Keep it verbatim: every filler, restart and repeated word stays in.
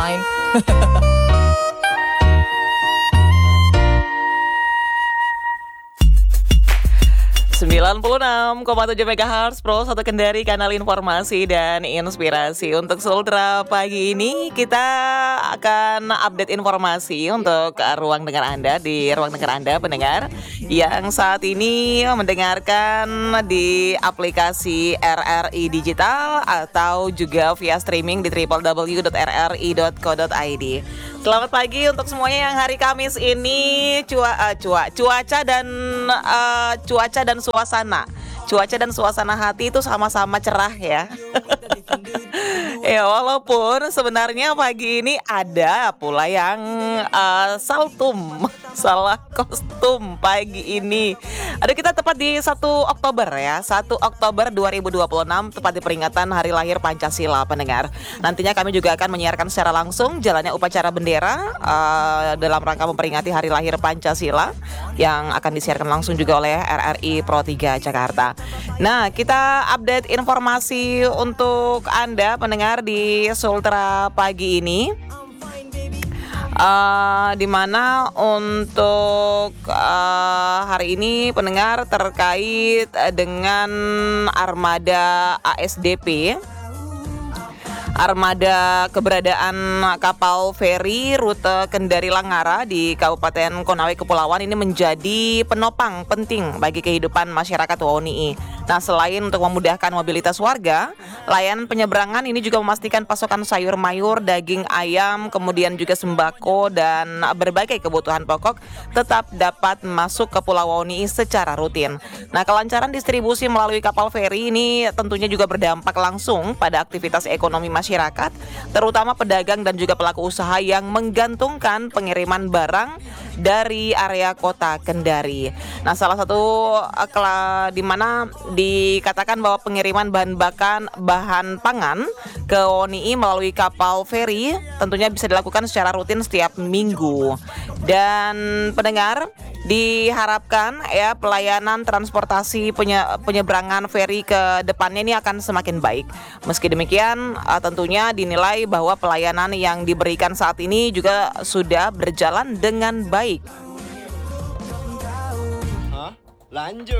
sembilan puluh enam koma tujuh megahertz Pro satu Kendari, kanal informasi dan inspirasi. Untuk Sultra pagi ini kita akan update informasi untuk ruang dengar Anda, di ruang dengar Anda pendengar yang saat ini mendengarkan di aplikasi R R I Digital atau juga via streaming di w w w dot r r i dot co dot i d. Selamat pagi untuk semuanya yang hari Kamis ini cua, uh, cua, cuaca dan uh, cuaca dan suasana, cuaca dan suasana hati itu sama-sama cerah ya. Ya walaupun sebenarnya pagi ini ada pula yang uh, saltum, salah kostum pagi ini. Aduh, kita tepat di satu Oktober ya, satu Oktober dua ribu dua puluh enam, tepat di peringatan Hari Lahir Pancasila pendengar. Nantinya kami juga akan menyiarkan secara langsung jalannya upacara bendera uh, dalam rangka memperingati Hari Lahir Pancasila yang akan disiarkan langsung juga oleh R R I Pro tiga Jakarta. Nah, kita update informasi untuk Anda pendengar di Sultra pagi ini. Uh, di mana untuk uh, hari ini pendengar terkait dengan armada A S D P, armada keberadaan kapal feri rute Kendari Langara di Kabupaten Konawe Kepulauan ini menjadi penopang penting bagi kehidupan masyarakat W N I. Nah, selain untuk memudahkan mobilitas warga, layanan penyeberangan ini juga memastikan pasokan sayur mayur, daging ayam, kemudian juga sembako dan berbagai kebutuhan pokok tetap dapat masuk ke Pulau W N I secara rutin. Nah, kelancaran distribusi melalui kapal feri ini tentunya juga berdampak langsung pada aktivitas ekonomi masyarakat, terutama pedagang dan juga pelaku usaha yang menggantungkan pengiriman barang dari area kota Kendari. Nah, salah satu uh, di mana dikatakan bahwa pengiriman bahan bakan bahan pangan ke W N I melalui kapal feri tentunya bisa dilakukan secara rutin setiap minggu. Dan pendengar, diharapkan ya pelayanan transportasi penye, penyeberangan feri ke depannya ini akan semakin baik. Meski demikian, uh, tentunya dinilai bahwa pelayanan yang diberikan saat ini juga sudah berjalan dengan baik. Hah? Lanjut.